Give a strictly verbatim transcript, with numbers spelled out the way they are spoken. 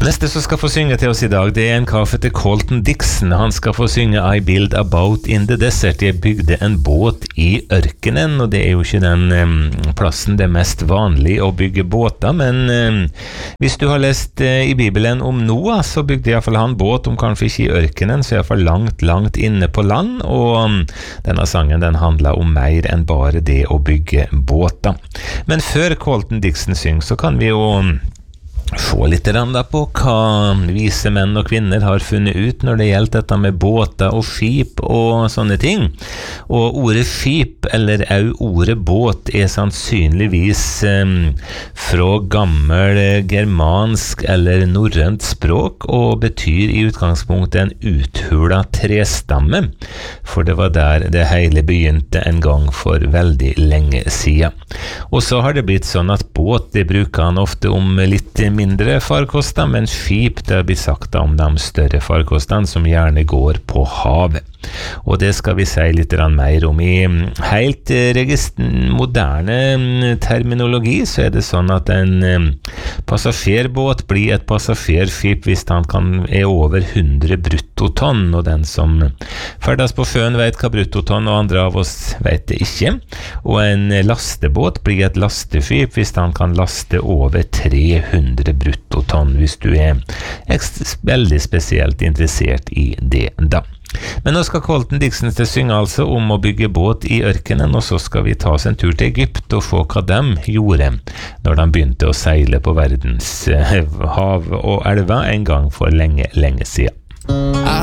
Neste som skal få synge til oss i dag, det er en kar som heter Colton Dixon. Han skal få synge I Build a Boat in the Desert. Jeg bygde en båt i ørkenen, og det er jo ikke den um, plassen det er mest vanlig å bygge båter, men um, hvis du har lest uh, i Bibelen om Noah, så bygde i hvert fall han båt, om kanskje ikke i ørkenen, så i hvert fall langt, langt inne på land, og um, denne sangen den handler om mer enn bare det å bygge båter. Men før Colton Dixon synger, så kan vi jo um, få litt randa på hva vise menn og kvinner har funnet ut når det gjelder dette med båter og skip og sånne ting. Og ordet skip, eller au ordet båt, er sannsynligvis um, fra gammel germansk eller norrønt språk, og betyr i utgangspunktet en uthula trestamme, for det var der det hele begynte en gang for veldig lenge siden. Og så har det blitt sånn at båt, det bruker han ofte om litt mindre farkoster, mens skip, det blir sagt om de større farkostene som gjerne går på havet. Og det skal vi si litt mer om. I helt moderne terminologi så er det sånn at en passasjerbåt blir et passasjerskip hvis han kan, er over hundre bruttotonn, og den som ferdes på sjøen vet hva bruttotonn, og andre av oss vet det ikke. Og en lastebåt blir et lasteskip hvis han kan laste over tre hundre bruttotonn, hvis du er veldig spesielt interessert i det da. Men nå skal Colton Dixon til synge altså om å bygge båt i ørkenen, og så skal vi ta oss en tur til Egypt og få hva de gjorde når de begynte å seile på verdens hav og elver en gang for lenge, lenge siden.